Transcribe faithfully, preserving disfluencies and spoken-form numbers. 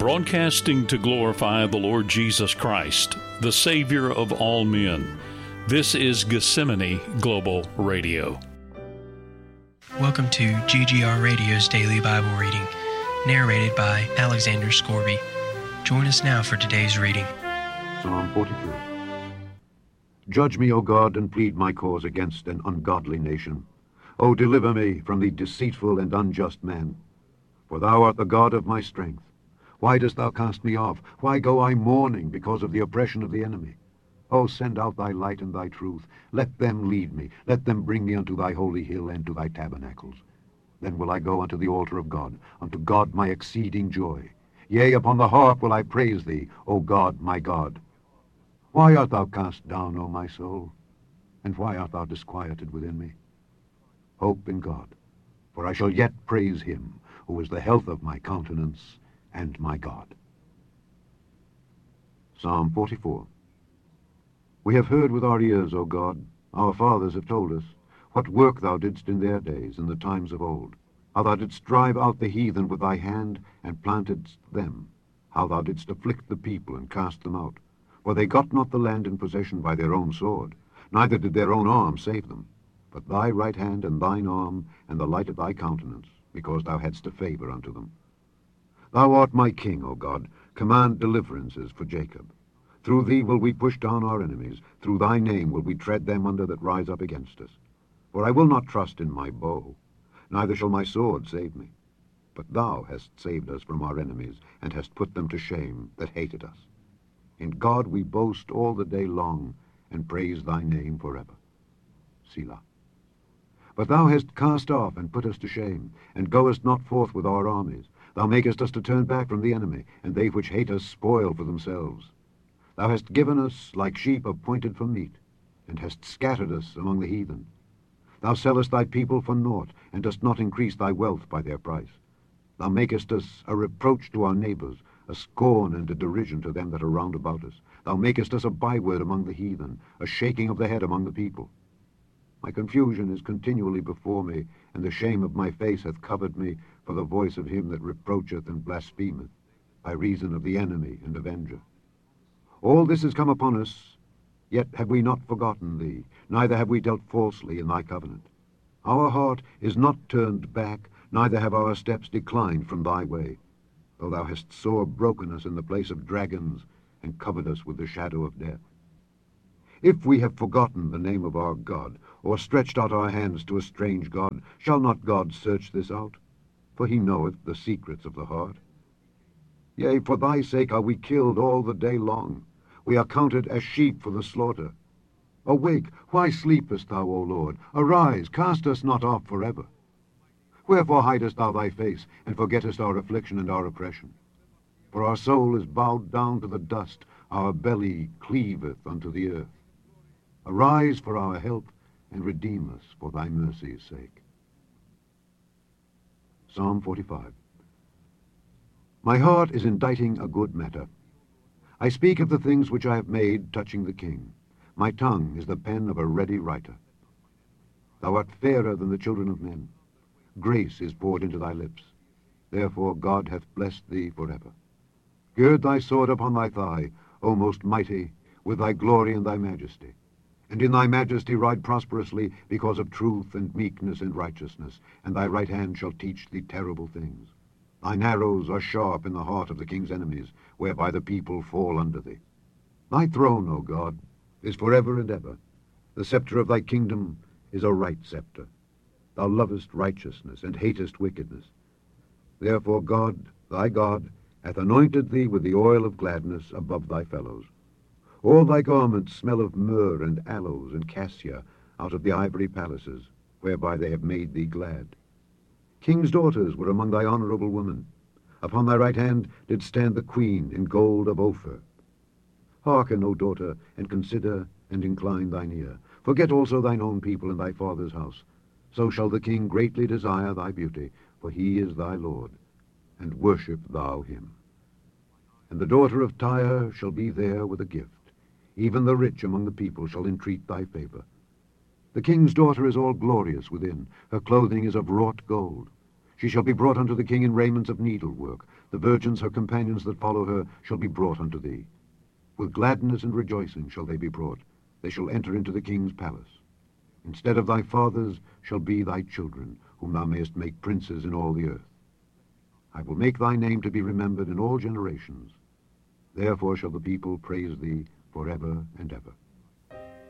Broadcasting to glorify the Lord Jesus Christ, the Savior of all men. This is Gethsemane Global Radio. Welcome to G G R Radio's Daily Bible Reading, narrated by Alexander Scorby. Join us now for today's reading. Psalm forty-three. Judge me, O God, and plead my cause against an ungodly nation. O deliver me from the deceitful and unjust man. For thou art the God of my strength. Why dost thou cast me off? Why go I mourning because of the oppression of the enemy? O send out thy light and thy truth. Let them lead me. Let them bring me unto thy holy hill and to thy tabernacles. Then will I go unto the altar of God, unto God my exceeding joy. Yea, upon the harp will I praise thee, O God, my God. Why art thou cast down, O my soul? And why art thou disquieted within me? Hope in God, for I shall yet praise him, who is the health of my countenance and my God. Psalm forty-four. We have heard with our ears, O God, our fathers have told us, what work thou didst in their days, in the times of old, how thou didst drive out the heathen with thy hand, and plantedst them, how thou didst afflict the people, and cast them out. For they got not the land in possession by their own sword, neither did their own arm save them, but thy right hand and thine arm, and the light of thy countenance, because thou hadst a favor unto them. Thou art my king, O God, command deliverances for Jacob. Through thee will we push down our enemies, through thy name will we tread them under that rise up against us. For I will not trust in my bow, neither shall my sword save me. But thou hast saved us from our enemies, and hast put them to shame that hated us. In God we boast all the day long, and praise thy name forever. Selah. But thou hast cast off and put us to shame, and goest not forth with our armies. Thou makest us to turn back from the enemy, and they which hate us spoil for themselves. Thou hast given us like sheep appointed for meat, and hast scattered us among the heathen. Thou sellest thy people for naught, and dost not increase thy wealth by their price. Thou makest us a reproach to our neighbors, a scorn and a derision to them that are round about us. Thou makest us a byword among the heathen, a shaking of the head among the people. My confusion is continually before me, and the shame of my face hath covered me, for the voice of him that reproacheth and blasphemeth, by reason of the enemy and avenger. All this is come upon us, yet have we not forgotten thee, neither have we dealt falsely in thy covenant. Our heart is not turned back, neither have our steps declined from thy way, though thou hast sore broken us in the place of dragons, and covered us with the shadow of death. If we have forgotten the name of our God, or stretched out our hands to a strange God, shall not God search this out? For he knoweth the secrets of the heart. Yea, for thy sake are we killed all the day long. We are counted as sheep for the slaughter. Awake, why sleepest thou, O Lord? Arise, cast us not off forever. Wherefore hidest thou thy face, and forgettest our affliction and our oppression? For our soul is bowed down to the dust, our belly cleaveth unto the earth. Arise for our help, and redeem us for thy mercy's sake. Psalm forty-five. My heart is inditing a good matter. I speak of the things which I have made touching the king. My tongue is the pen of a ready writer. Thou art fairer than the children of men. Grace is poured into thy lips. Therefore God hath blessed thee forever. Gird thy sword upon thy thigh, O most mighty, with thy glory and thy majesty. And in thy majesty ride prosperously, because of truth and meekness and righteousness, and thy right hand shall teach thee terrible things. Thine arrows are sharp in the heart of the king's enemies, whereby the people fall under thee. Thy throne, O God, is forever and ever. The scepter of thy kingdom is a right scepter. Thou lovest righteousness, and hatest wickedness. Therefore God, thy God, hath anointed thee with the oil of gladness above thy fellows. All thy garments smell of myrrh and aloes and cassia out of the ivory palaces, whereby they have made thee glad. King's daughters were among thy honorable women. Upon thy right hand did stand the queen in gold of Ophir. Hearken, O daughter, and consider, and incline thine ear. Forget also thine own people and thy father's house. So shall the king greatly desire thy beauty, for he is thy Lord, and worship thou him. And the daughter of Tyre shall be there with a gift. Even the rich among the people shall entreat thy favor. The king's daughter is all glorious within. Her clothing is of wrought gold. She shall be brought unto the king in raiments of needlework. The virgins, her companions that follow her, shall be brought unto thee. With gladness and rejoicing shall they be brought. They shall enter into the king's palace. Instead of thy fathers shall be thy children, whom thou mayest make princes in all the earth. I will make thy name to be remembered in all generations. Therefore shall the people praise thee forever and ever.